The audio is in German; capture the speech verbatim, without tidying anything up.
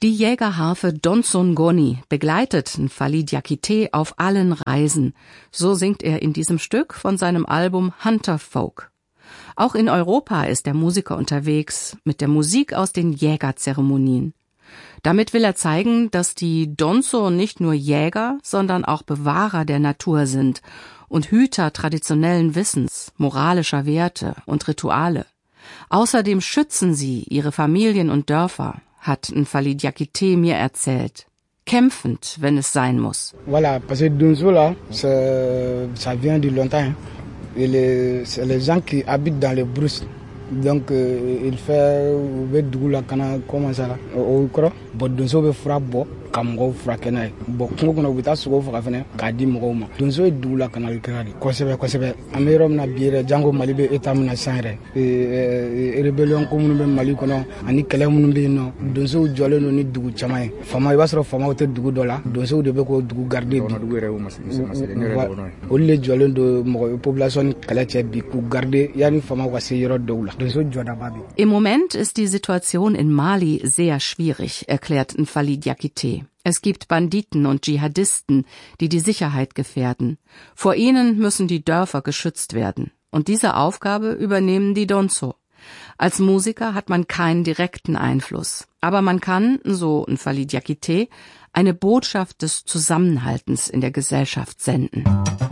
Die Jägerharfe Donso Ngoni begleitet Nfali Diakité auf allen Reisen. So singt er in diesem Stück von seinem Album Hunter Folk. Auch in Europa ist der Musiker unterwegs mit der Musik aus den Jägerzeremonien. Damit will er zeigen, dass die Donso nicht nur Jäger, sondern auch Bewahrer der Natur sind und Hüter traditionellen Wissens, moralischer Werte und Rituale. Außerdem schützen sie ihre Familien und Dörfer, hat Nfali Diakité mir erzählt. Kämpfend, wenn es sein muss. Voilà, parce que Donso là, ça vient de longtemps. Et les, c'est les gens qui habitent dans les brousses. Donc euh, il fait be dugu la kana comment ça là o kɔrɔ bon donso bɛ fura bɔ ka mɔgɔw furakɛ n'a ye bon kungo kɔnɔ u bɛ taa sogo faga fɛnɛ k'a di mɔgɔw ma donso ye dugu la kana kɛra de kosɛbɛ kosɛbɛ an bɛ yɔrɔ min na bi yɛrɛ jango Mali bɛ état min na sisan yɛrɛ rébellion ko minnu bɛ Mali kɔnɔ ani kɛlɛ minnu bɛ yen nɔ donsow jɔlen don ni dugu caman ye fama i b'a sɔrɔ famaw tɛ dugu dɔ la donsow de bɛ k'o dugu garder bi olu de jɔlen don mɔgɔ population ni kɛlɛ cɛ bi k'u garder yanni famaw ka se yɔrɔ dɔw la. Im Moment ist die Situation in Mali sehr schwierig, erklärt Nfali Diakité. Es gibt Banditen und Dschihadisten, die die Sicherheit gefährden. Vor ihnen müssen die Dörfer geschützt werden. Und diese Aufgabe übernehmen die Donso. Als Musiker hat man keinen direkten Einfluss. Aber man kann, so Nfali Diakité, eine Botschaft des Zusammenhaltens in der Gesellschaft senden.